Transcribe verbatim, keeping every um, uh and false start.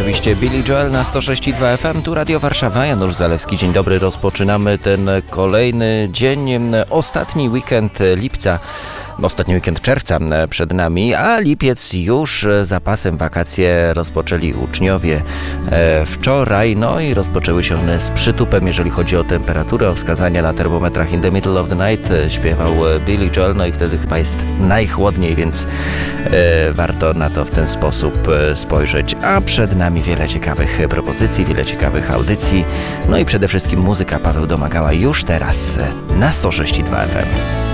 oczywiście Billy Joel na sto sześć i dwa F M, tu Radio Warszawa, Janusz Zalewski. Dzień dobry, rozpoczynamy ten kolejny dzień, ostatni weekend lipca. Ostatni weekend czerwca przed nami, a lipiec już za pasem. Wakacje rozpoczęli uczniowie wczoraj, no i rozpoczęły się one z przytupem, jeżeli chodzi o temperaturę. O wskazania na termometrach In the Middle of the Night śpiewał Billy Joel, no i wtedy chyba jest najchłodniej, więc warto na to w ten sposób spojrzeć. A przed nami wiele ciekawych propozycji, wiele ciekawych audycji, no i przede wszystkim muzyka. Paweł Domagała już teraz na sto sześć i dwa F M.